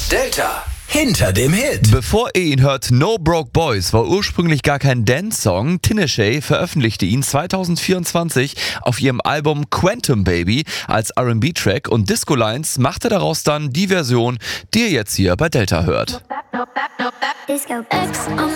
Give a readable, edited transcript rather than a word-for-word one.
Delta hinter dem Hit. Bevor ihr ihn hört, No Broke Boys war ursprünglich gar kein Dance-Song. Tinashe veröffentlichte ihn 2024 auf ihrem Album Quantum Baby als R&B-Track und Disco Lines machte daraus dann die Version, die ihr jetzt hier bei Delta hört.